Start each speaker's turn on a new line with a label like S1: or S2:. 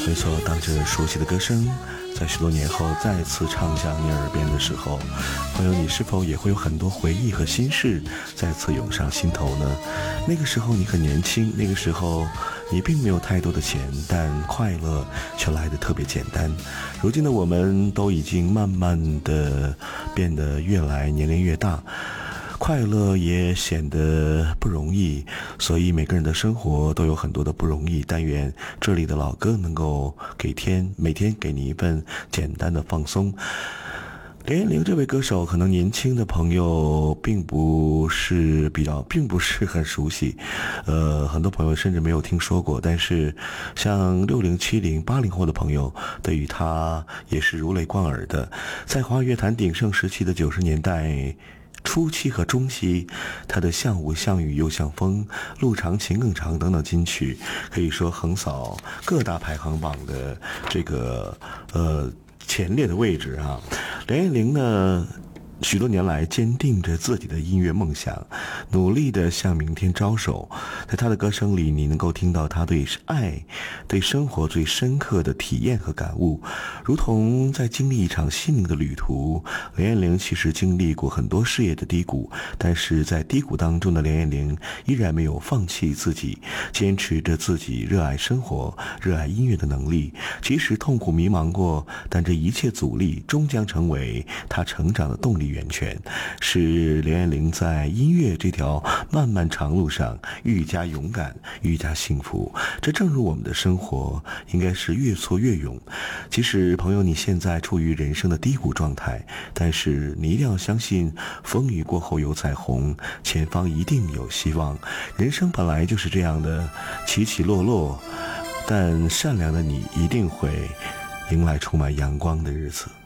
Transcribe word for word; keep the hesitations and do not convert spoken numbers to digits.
S1: 没错，当这熟悉的歌声在许多年后再次唱响你耳边的时候，朋友，你是否也会有很多回忆和心事再次涌上心头呢？那个时候你很年轻，那个时候你并没有太多的钱，但快乐却来得特别简单。如今的我们都已经慢慢的变得越来年龄越大，快乐也显得不容易，所以每个人的生活都有很多的不容易。但愿这里的老歌能够给天每天给你一份简单的放松。连艳玲这位歌手，可能年轻的朋友并不是比较，并不是很熟悉，呃，很多朋友甚至没有听说过。但是，像六零、七零、八零后的朋友，对于他也是如雷贯耳的。在华语乐坛鼎盛时期的九十年代初期和中期，他的像雾像雨又像风、路长情更长等等金曲，可以说横扫各大排行榜的这个呃前列的位置啊。连艳玲呢，许多年来坚定着自己的音乐梦想，努力地向明天招手。在她的歌声里，你能够听到她对爱、对生活最深刻的体验和感悟，如同在经历一场心灵的旅途。连艳玲其实经历过很多事业的低谷，但是在低谷当中的连艳玲依然没有放弃自己，坚持着自己热爱生活、热爱音乐的能力。即使痛苦迷茫过，但这一切阻力终将成为她成长的动力源泉，使连艳玲在音乐这条漫漫长路上愈加勇敢，愈加幸福。这正如我们的生活，应该是越挫越勇。即使朋友你现在处于人生的低谷状态，但是你一定要相信，风雨过后有彩虹，前方一定有希望。人生本来就是这样的起起落落，但善良的你一定会迎来充满阳光的日子。